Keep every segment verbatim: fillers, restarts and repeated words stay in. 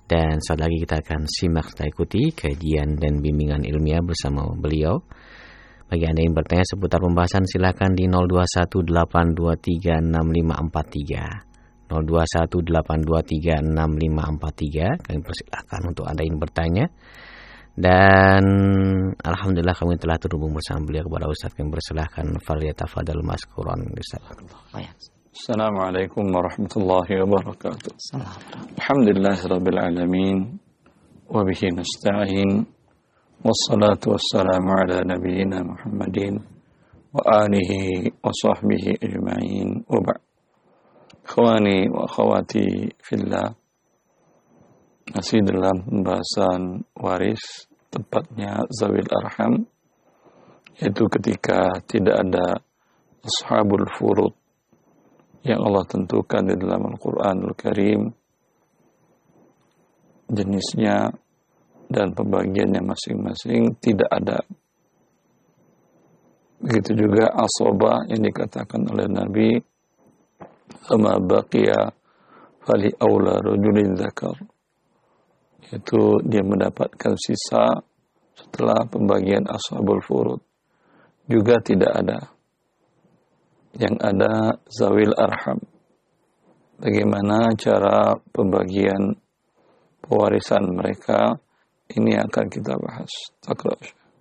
Dan saat lagi kita akan simak serta ikuti kajian dan bimbingan ilmiah bersama beliau. Bagi Anda yang bertanya seputar pembahasan, silakan di nol dua satu delapan dua tiga enam lima empat tiga. nol dua satu delapan dua tiga enam lima empat tiga. Kami persilahkan untuk Anda yang bertanya. Dan alhamdulillah kami telah terhubung bersama beliau kepada Ustaz yang bersilahkan falyatafadhal maskuran. Assalamualaikum warahmatullahi wabarakatuh. Alhamdulillahirabbil alamin wa bihi nasta'in wassalatu wassalamu ala nabiyyina Muhammadin wa alihi wa sahbihi ajma'in wa ba'd. Ikhwani wa akhwati fillah, masih dalam pembahasan waris, tepatnya zawil arham, yaitu ketika tidak ada ashabul furud yang Allah tentukan di dalam Al-Quranul Karim, jenisnya dan pembagiannya masing-masing tidak ada. Begitu juga asobah yang dikatakan oleh Nabi, "Ama baqiya fali aula rajulin dzakar." Itu dia mendapatkan sisa setelah pembagian ashabul furud. Juga tidak ada. Yang ada zawil arham. Bagaimana cara pembagian pewarisan mereka, ini akan kita bahas. Taqra.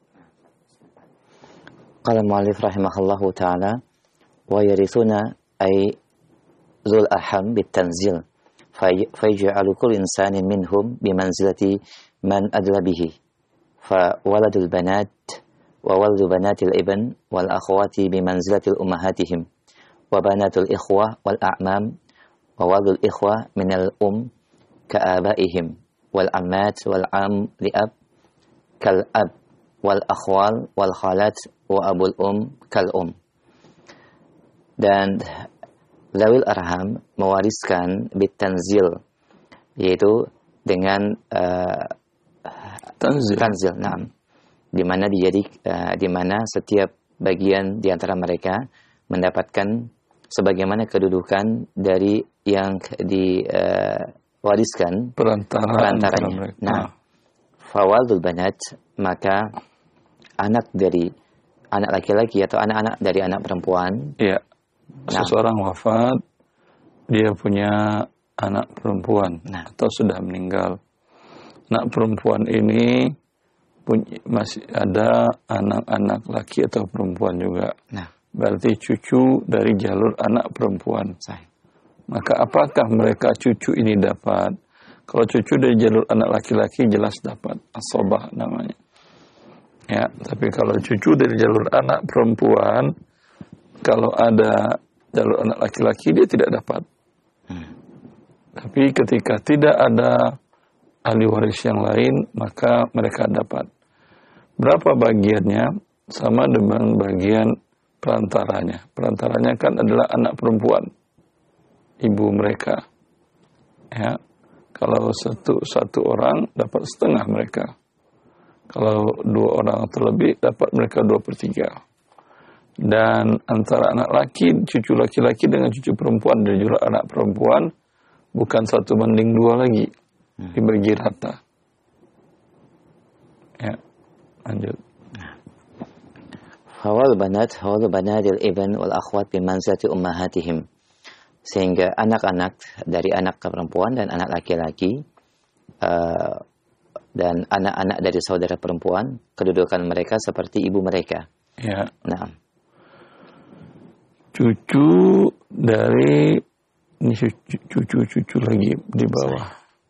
Qala al-mu'allif rahimahullahu ta'ala, wa yarithuna ay zul arham bitanzil, fayaj'alu kullu insanin minhum bimanzilati man adla bihi, fa waladul banat wa waladu banatil ibn wal akhwati bimanzilatil ummahatihim wa banatul ikhwah wal a'mam wa waladul ikhwah minal um ka'abaihim wal ammat wal am li'ab kal ab wal akhwal wal khalat wa abul um kal um. Dan zawil arham mewariskan bitanzil, yaitu dengan uh, tanzil, tanzil na'am, di mana dijadi uh, di mana setiap bagian di antara mereka mendapatkan sebagaimana kedudukan dari yang diwariskan uh, perantara perantaranya. Nah, fawaldul banat, maka anak dari anak laki-laki atau anak-anak dari anak perempuan. Iya. Nah, seseorang wafat, dia punya anak perempuan nah. atau sudah meninggal. Anak perempuan ini masih ada anak-anak laki atau perempuan juga. Nah. Berarti cucu dari jalur anak perempuan. Say. Maka apakah mereka cucu ini dapat? Kalau cucu dari jalur anak laki-laki jelas dapat. Asobah namanya. Ya, tapi kalau cucu dari jalur anak perempuan, kalau ada jalur anak laki-laki dia tidak dapat. Hmm. Tapi ketika tidak ada ahli waris yang lain, maka mereka dapat. Berapa bagiannya? Sama dengan bagian perantaranya. Perantaranya kan adalah anak perempuan, ibu mereka. Ya, kalau satu satu orang dapat setengah mereka. Kalau dua orang terlebih dapat mereka dua per tiga. Dan antara anak laki, cucu laki-laki dengan cucu perempuan dari jalur anak perempuan bukan satu banding dua lagi, hmm. dibagi rata. Ya. Lanjut. Hawal banat, hawal banadil ibn wal akhwat bimanzilati ummahatihim. Sehingga anak-anak dari anak perempuan dan anak laki-laki uh, dan anak-anak dari saudara perempuan, kedudukan mereka seperti ibu mereka. Ya. Nah. Cucu dari ini cucu-cucu lagi di bawah.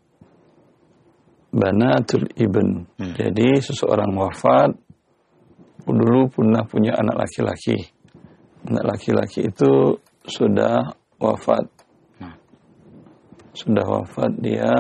Banatul ibn. Hmm. Jadi seseorang wafat dulu pernah punya anak laki-laki. Anak laki-laki itu sudah wafat. Hmm. Sudah wafat dia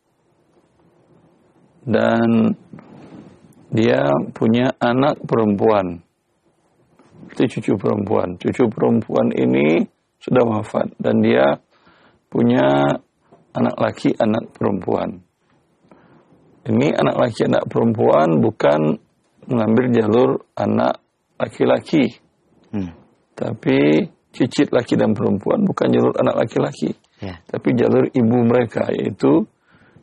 dan dia punya anak perempuan. Itu cucu perempuan. Cucu perempuan ini sudah wafat dan dia punya anak laki, anak perempuan. Ini anak laki, anak perempuan bukan mengambil jalur anak laki-laki. Hmm. Tapi cicit laki dan perempuan bukan jalur anak laki-laki. Yeah. Tapi jalur ibu mereka, yaitu